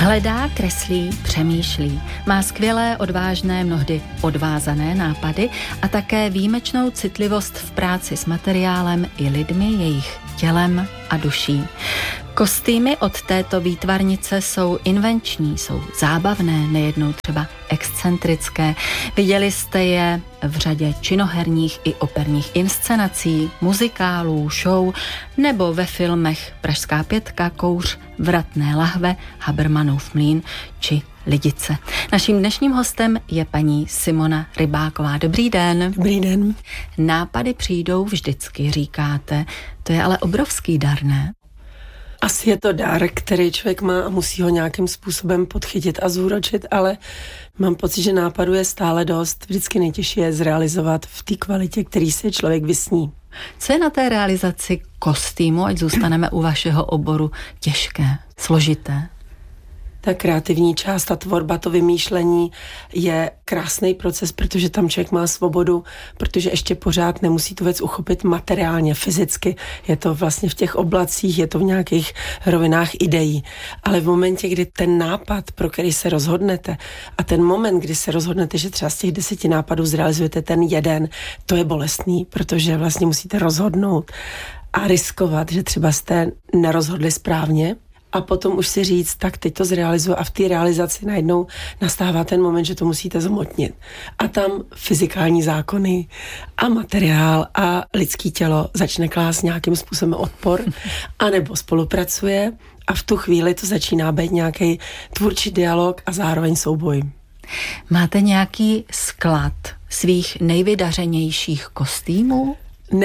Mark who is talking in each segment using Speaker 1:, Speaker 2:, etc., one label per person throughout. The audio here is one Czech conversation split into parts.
Speaker 1: Hledá, kreslí, přemýšlí. Má skvělé, odvážné, mnohdy odvázané nápady a také výjimečnou citlivost v práci s materiálem i lidmi, jejich tělem a duší. Kostýmy od této výtvarnice jsou invenční, jsou zábavné, nejednou třeba excentrické. Viděli jste je v řadě činoherních i operních inscenací, muzikálů, show nebo ve filmech Pražská pětka, Kouř, Vratné lahve, Habermanův mlýn či Lidice. Naším dnešním hostem je paní Simona Rybáková. Dobrý den.
Speaker 2: Dobrý den.
Speaker 1: Nápady přijdou vždycky, říkáte. To je ale obrovský dar, ne?
Speaker 2: Asi je to dar, který člověk má a musí ho nějakým způsobem podchytit a zúročit, ale mám pocit, že nápadů je stále dost. Vždycky nejtěžší je zrealizovat v té kvalitě, který si člověk vysní.
Speaker 1: Co je na té realizaci kostýmu, ať zůstaneme u vašeho oboru, těžké, složité?
Speaker 2: Ta kreativní část, ta tvorba, to vymýšlení je krásný proces, protože tam člověk má svobodu, protože ještě pořád nemusí tu věc uchopit materiálně, fyzicky. Je to vlastně v těch oblacích, je to v nějakých rovinách ideí. Ale v momentě, kdy ten nápad, pro který se rozhodnete, a ten moment, kdy se rozhodnete, že třeba z těch 10 nápadů zrealizujete ten jeden, to je bolestný, protože vlastně musíte rozhodnout a riskovat, že třeba jste nerozhodli správně. A potom už si říct, tak teď to zrealizuju a v té realizaci najednou nastává ten moment, že to musíte zhmotnit. A tam fyzikální zákony a materiál a lidský tělo začne klást nějakým způsobem odpor anebo spolupracuje a v tu chvíli to začíná být nějaký tvůrčí dialog a zároveň souboj.
Speaker 1: Máte nějaký sklad svých nejvydařenějších kostýmů?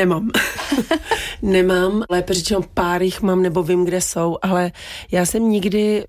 Speaker 2: Nemám, lépe řečeno pár jich mám nebo vím, kde jsou, ale já jsem nikdy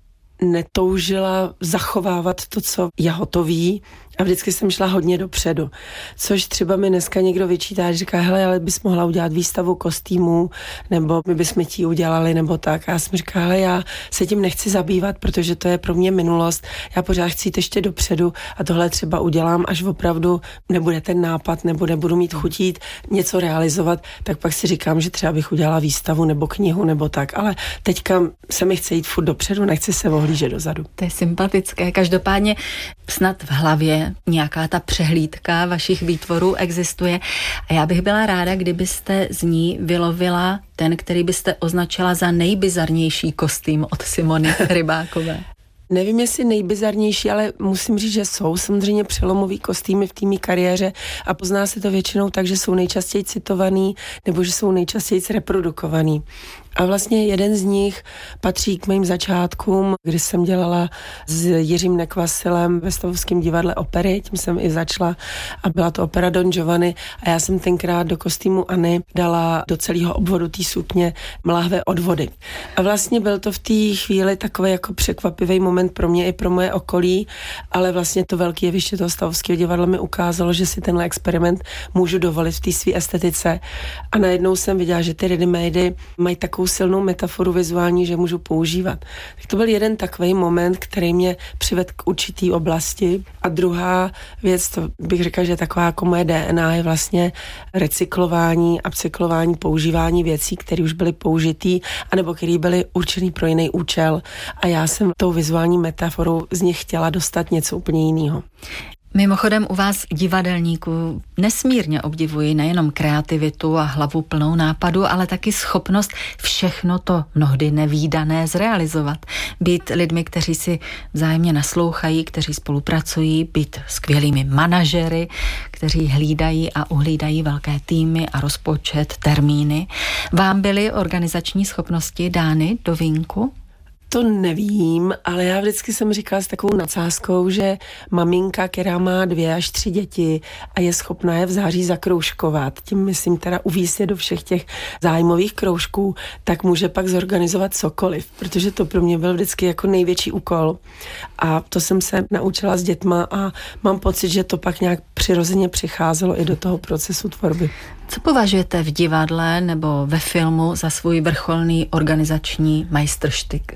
Speaker 2: netoužila zachovávat to, co je hotový a vždycky jsem šla hodně dopředu. Což třeba mi dneska někdo vyčítá, že říká, hele, ale bys mohla udělat výstavu kostýmů, nebo my bychom ti udělali, nebo tak. A já jsem říkala, hele, já se tím nechci zabývat, protože to je pro mě minulost. Já pořád chci jít ještě dopředu a tohle třeba udělám, až opravdu nebude ten nápad, nebo nebudu mít chutít něco realizovat, tak pak si říkám, že třeba bych udělala výstavu nebo knihu, nebo tak. Ale teďka se mi chce jít furt dopředu, nechci se ohlížet dozadu.
Speaker 1: To je sympatické. Každopádně snad v hlavě nějaká ta přehlídka vašich výtvorů existuje a já bych byla ráda, kdybyste z ní vylovila ten, který byste označila za nejbizarnější kostým od Simony Rybákové.
Speaker 2: Nevím, jestli nejbizarnější, ale musím říct, že jsou samozřejmě přelomový kostýmy v té mý kariéře a pozná se to většinou tak, že jsou nejčastěji citovaný nebo že jsou nejčastěji reprodukovaný. A vlastně jeden z nich patří k mým začátkům, kdy jsem dělala s Jiřím Nekvasilem ve Stavovském divadle opery, tím jsem i začala a byla to opera Don Giovanni a já jsem tenkrát do kostýmu Anny dala do celého obvodu té sukně lahve od vody. A vlastně byl to v té chvíli takový jako překvapivý moment pro mě i pro moje okolí, ale vlastně to velké jeviště toho Stavovského divadla mi ukázalo, že si tenhle experiment můžu dovolit v té své estetice a najednou jsem viděla, že ty readymady mají takovou silnou metaforu vizuální, že můžu používat. Tak to byl jeden takový moment, který mě přivedl k určitý oblasti. A druhá věc, to bych řekla, že je taková jako moje DNA, je vlastně recyklování, upcyklování, používání věcí, které už byly použitý, anebo které byly určený pro jiný účel. A já jsem tou vizuální metaforou z nich chtěla dostat něco úplně jiného.
Speaker 1: Mimochodem u vás divadelníků nesmírně obdivuji nejenom kreativitu a hlavu plnou nápadu, ale taky schopnost všechno to mnohdy nevídané zrealizovat. Být lidmi, kteří si vzájemně naslouchají, kteří spolupracují, být skvělými manažery, kteří hlídají a uhlídají velké týmy a rozpočet, termíny. Vám byly organizační schopnosti dány do vínku?
Speaker 2: To nevím, ale já vždycky jsem říkala s takovou nadsázkou, že maminka, která má 2 až 3 děti a je schopná je v září zakroužkovat, tím myslím teda uvízt je do všech těch zájmových kroužků, tak může pak zorganizovat cokoliv, protože to pro mě byl vždycky jako největší úkol a to jsem se naučila s dětma a mám pocit, že to pak nějak přirozeně přicházelo i do toho procesu tvorby.
Speaker 1: Co považujete v divadle nebo ve filmu za svůj vrcholný organizační majstrštyk?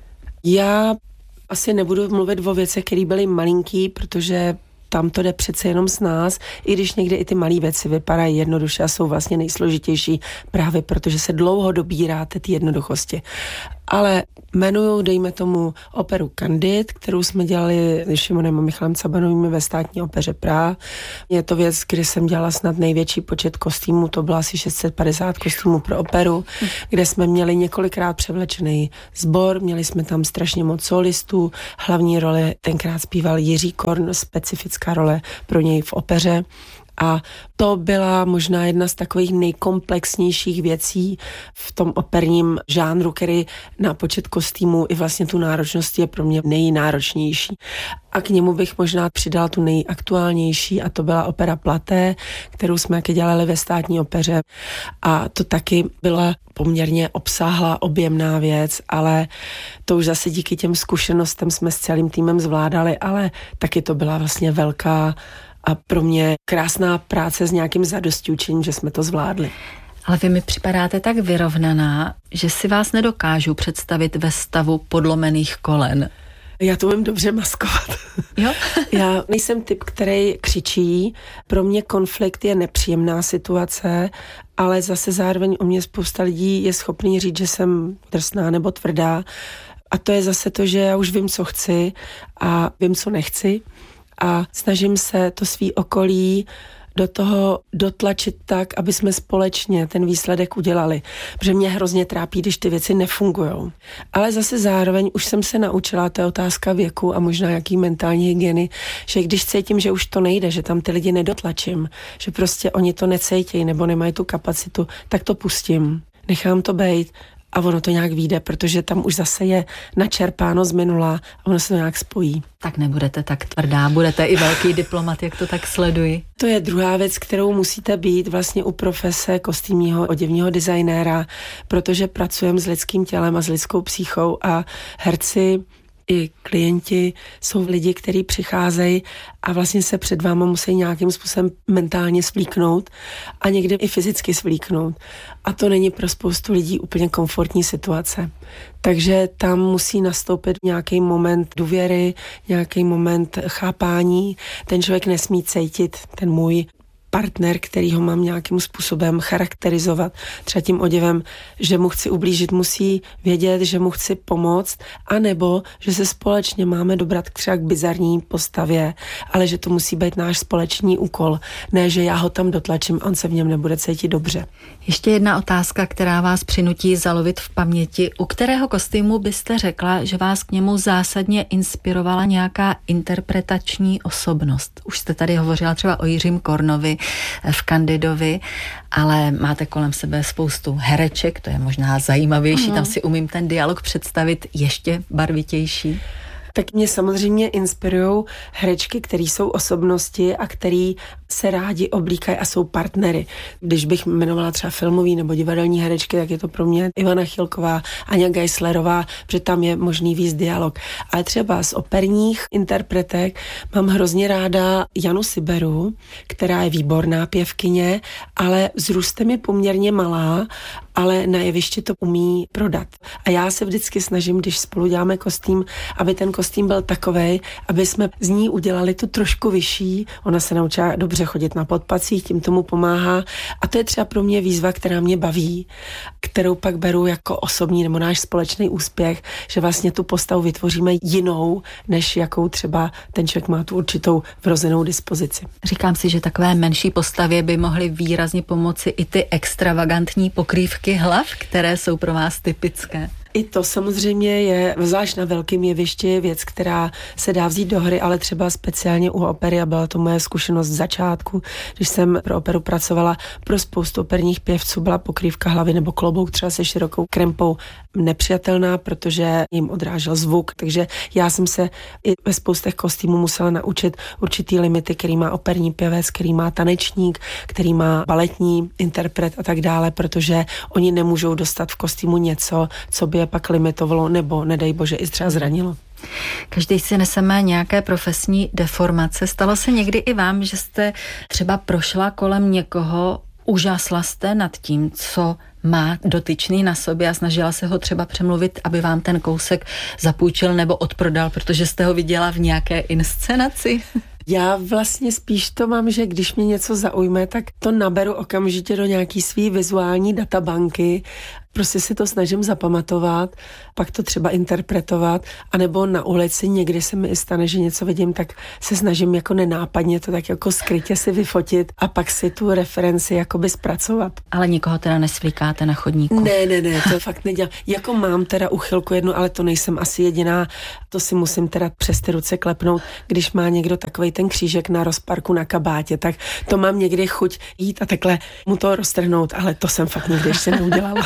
Speaker 2: Já asi nebudu mluvit o věcech, které byly malinký, protože tam to jde přece jenom s nás, i když někdy i ty malé věci vypadají jednoduše a jsou vlastně nejsložitější právě protože se dlouho dobíráte ty jednoduchosti. ale jmenuju, dejme tomu, operu Candide, kterou jsme dělali s Šimonem a Michalem Cabanovými ve Státní opeře Praha. Je to věc, kdy jsem dělala snad největší počet kostýmů, to bylo asi 650 kostýmů pro operu, kde jsme měli několikrát převlečený sbor, měli jsme tam strašně moc solistů, hlavní role tenkrát zpíval Jiří Korn, specifická role pro něj v opeře. A to byla možná jedna z takových nejkomplexnějších věcí v tom operním žánru, který na počet kostýmů i vlastně tu náročnost je pro mě nejnáročnější. A k němu bych možná přidal tu nejaktuálnější a to byla opera Platé, kterou jsme jaké dělali ve Státní opeře. A to taky byla poměrně obsáhlá, objemná věc, ale to už zase díky těm zkušenostem jsme s celým týmem zvládali, ale taky to byla vlastně velká a pro mě krásná práce s nějakým zadostiučiním, že jsme to zvládli.
Speaker 1: Ale vy mi připadáte tak vyrovnaná, že si vás nedokážu představit ve stavu podlomených kolen.
Speaker 2: Já to umím dobře maskovat.
Speaker 1: Jo?
Speaker 2: Já nejsem typ, který křičí. Pro mě konflikt je nepříjemná situace, ale zase zároveň o mě spousta lidí je schopný říct, že jsem drsná nebo tvrdá. A to je zase to, že já už vím, co chci a vím, co nechci. A snažím se to svý okolí do toho dotlačit tak, aby jsme společně ten výsledek udělali. Protože mě hrozně trápí, když ty věci nefungujou. Ale zase zároveň už jsem se naučila, to je otázka věku a možná jaký mentální hygieny, že když cítím, že už to nejde, že tam ty lidi nedotlačím, že prostě oni to necítějí nebo nemají tu kapacitu, tak to pustím. Nechám to bejt a ono to nějak vyjde, protože tam už zase je načerpáno z minula a ono se to nějak spojí.
Speaker 1: Tak nebudete tak tvrdá, budete i velký diplomat, jak to tak sleduji.
Speaker 2: To je druhá věc, kterou musíte být vlastně u profese kostýmního oděvního designéra, protože pracujeme s lidským tělem a s lidskou psychou a herci i klienti jsou lidi, kteří přicházejí a vlastně se před váma musí nějakým způsobem mentálně svlíknout a někdy i fyzicky svlíknout. A to není pro spoustu lidí úplně komfortní situace. Takže tam musí nastoupit nějaký moment důvěry, nějaký moment chápání. Ten člověk nesmí cítit, ten můj partner, který ho mám nějakým způsobem charakterizovat, třeba tím oděvem, že mu chci ublížit, musí vědět, že mu chci pomoct, anebo že se společně máme dobrat třeba k bizarní postavě, ale že to musí být náš společný úkol, ne, že já ho tam dotlačím, on se v něm nebude cítit dobře.
Speaker 1: Ještě jedna otázka, která vás přinutí zalovit v paměti. U kterého kostýmu byste řekla, že vás k němu zásadně inspirovala nějaká interpretační osobnost? Už jste tady hovořila třeba o Jiřím Kornovi v Candidovi, ale máte kolem sebe spoustu hereček, to je možná zajímavější, tam si umím ten dialog představit ještě barvitější.
Speaker 2: Tak mě samozřejmě inspirujou herečky, které jsou osobnosti a který se rádi oblíkají a jsou partnery. Když bych jmenovala třeba filmový nebo divadelní herečky, tak je to pro mě Ivana Chilková, Aňa Geislerová, protože tam je možný víc dialog. Ale třeba z operních interpretek mám hrozně ráda Janu Siberu, která je výborná pěvkyně, ale vzrůstem je poměrně malá, ale na jevišti to umí prodat. A já se vždycky snažím, když spolu děláme kostým, aby ten kostým byl takovej, aby jsme z ní udělali tu trošku vyšší. Ona se naučila dobře chodit na podpacích, tím tomu pomáhá. A to je třeba pro mě výzva, která mě baví, kterou pak beru jako osobní nebo náš společný úspěch, že vlastně tu postavu vytvoříme jinou, než jakou třeba ten člověk má tu určitou vrozenou dispozici.
Speaker 1: Říkám si, že takové menší postavě by mohly výrazně pomoci i ty extravagantní pokrývky hlav, které jsou pro vás typické.
Speaker 2: I to samozřejmě je, zvlášť na velkém jevišti, věc, která se dá vzít do hry, ale třeba speciálně u opery, a byla to moje zkušenost z začátku, když jsem pro operu pracovala, pro spoustu operních pěvců byla pokrývka hlavy nebo klobouk třeba se širokou krempou nepřijatelná, protože jim odrážel zvuk, takže já jsem se i ve spoustech kostýmů musela naučit určitý limity, který má operní pěvec, který má tanečník, který má baletní interpret a tak dále, protože oni nemůžou dostat v kostýmu něco, co by je pak limitovalo nebo, nedej bože, i třeba zranilo.
Speaker 1: Každý si neseme nějaké profesní deformace. Stalo se někdy i vám, že jste třeba prošla kolem někoho, užasla jste nad tím, co má dotyčný na sobě a snažila se ho třeba přemluvit, aby vám ten kousek zapůjčil nebo odprodal, protože jste ho viděla v nějaké inscenaci?
Speaker 2: Já vlastně spíš to mám, že když mě něco zaujme, tak to naberu okamžitě do nějaký svý vizuální databanky Prostě si to snažím zapamatovat, pak to třeba interpretovat, anebo na ulici někdy se mi i stane, že něco vidím, tak se snažím jako nenápadně to tak jako skrytě si vyfotit a pak si tu referenci jakoby zpracovat.
Speaker 1: Ale nikoho teda nesvlíkáte na chodníku?
Speaker 2: Ne, to fakt nedělám. Jako mám teda uchylku jednu, ale to nejsem asi jediná, to si musím teda přes ty ruce klepnout, když má někdo takovej ten křížek na rozparku na kabátě, tak to mám někdy chuť jít a takhle mu to roztrhnout, ale to jsem fakt nikdy ještě neudělala.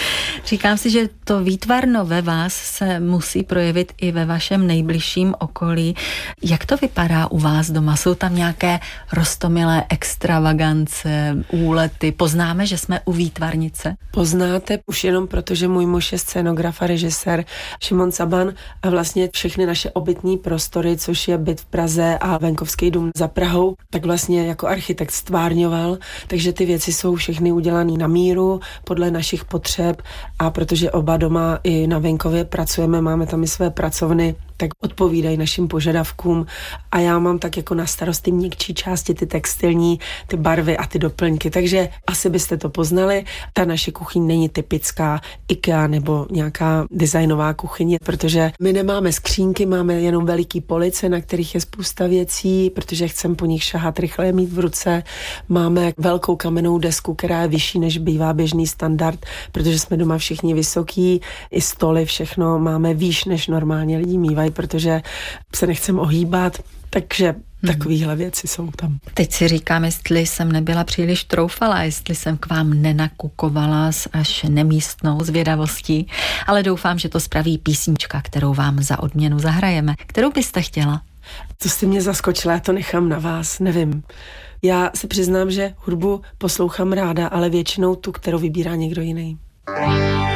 Speaker 1: Říkám si, že to výtvarno ve vás se musí projevit i ve vašem nejbližším okolí. Jak to vypadá u vás doma? Jsou tam nějaké roztomilé extravagance, úlety? Poznáme, že jsme u výtvarnice?
Speaker 2: Poznáte už jenom proto, že můj muž je scénograf a režisér Šimon Caban a vlastně všechny naše obytní prostory, což je byt v Praze a venkovský dům za Prahou, tak vlastně jako architekt stvárňoval, takže ty věci jsou všechny udělané na míru, podle našich potřeb a protože oba doma i na venkově pracujeme, máme tam i své pracovny, tak odpovídají našim požadavkům a já mám tak jako na starost ty měkčí části, ty textilní, ty barvy a ty doplňky, takže asi byste to poznali. Ta naše kuchyň není typická IKEA nebo nějaká designová kuchyně, protože my nemáme skřínky, máme jenom veliký police, na kterých je spousta věcí, protože chcem po nich šahat, rychle mít v ruce. Máme velkou kamennou desku, která je vyšší, než bývá běžný standard, protože jsme doma všichni vysoký, i stoly, všechno máme výš, než normálně lidi mívají, protože se nechcem ohýbat, takže takovýhle věci jsou tam.
Speaker 1: Teď si říkám, jestli jsem nebyla příliš troufala, jestli jsem k vám nenakukovala s až nemístnou zvědavostí, ale doufám, že to spraví písnička, kterou vám za odměnu zahrajeme. Kterou byste chtěla?
Speaker 2: To jste mě zaskočila, já to nechám na vás, nevím. Já se přiznám, že hudbu poslouchám ráda, ale většinou tu, kterou vybírá někdo jiný.